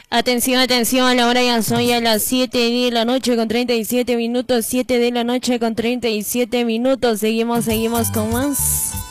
Atención, atención, la hora ya son ya las 7 de la noche con 37 minutos, 7 de la noche con 37 minutos, seguimos con más.